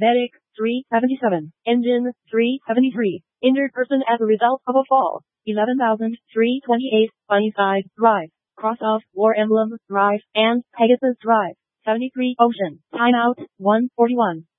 Medic 377. Engine 373. Injured person as a result of a fall 11,328. Sunnyside Drive, Cross of War Emblem Drive, and Pegasus Drive. 73 Ocean. Timeout 141.